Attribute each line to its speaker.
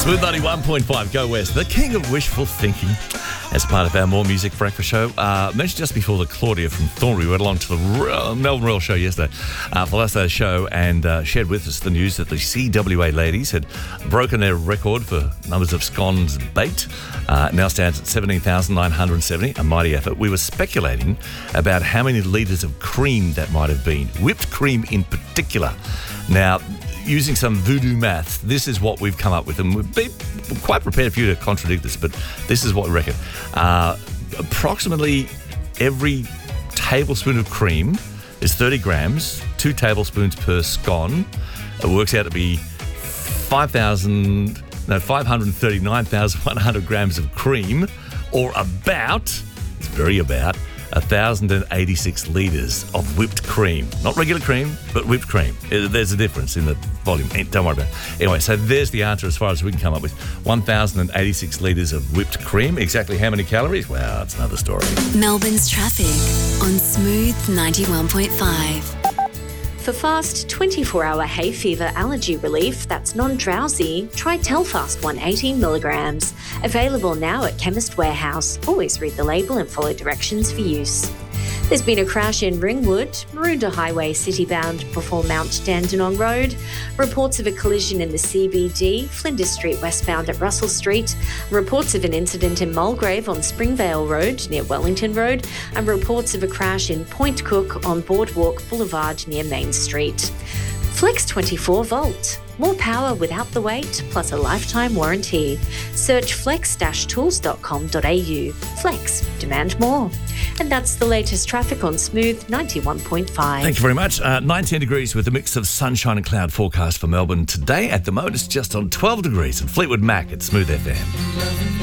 Speaker 1: Smooth 91.5, Go West, the king of wishful thinking. As part of our More Music Breakfast show, mentioned just before that Claudia from Thornbury went along to the Melbourne Royal Show yesterday for the last day's show and shared with us the news that the CWA ladies had broken their record for numbers of scones baked. Now stands at 17,970, a mighty effort. We were speculating about how many litres of cream that might have been, whipped cream in particular. Now, using some voodoo maths, this is what we've come up with, and we've been quite prepared for you to contradict this, but this is what we reckon. Approximately every tablespoon of cream is 30 grams, 2 tablespoons per scone. It works out to be 539,100 grams of cream, or about, it's very about, 1,086 litres of whipped cream. Not regular cream, but whipped cream. There's a difference in the volume. Don't worry about it. Anyway, so there's the answer as far as we can come up with. 1,086 litres of whipped cream. Exactly how many calories? Well, that's another story.
Speaker 2: Melbourne's traffic on Smooth 91.5.
Speaker 3: For fast 24-hour hay fever allergy relief that's non-drowsy, try Telfast 180 milligrams. Available now at Chemist Warehouse. Always read the label and follow directions for use. There's been a crash in Ringwood, Maroondah Highway city-bound before Mount Dandenong Road. Reports of a collision in the CBD, Flinders Street westbound at Russell Street. Reports of an incident in Mulgrave on Springvale Road near Wellington Road. And reports of a crash in Point Cook on Boardwalk Boulevard near Main Street. Flex 24 Volt. More power without the wait, plus a lifetime warranty. Search flex-tools.com.au. Flex, demand more. And that's the latest traffic on Smooth 91.5.
Speaker 1: Thank you very much. 19 degrees with a mix of sunshine and cloud forecast for Melbourne today. At the moment, it's just on 12 degrees at Fleetwood Mac at Smooth FM.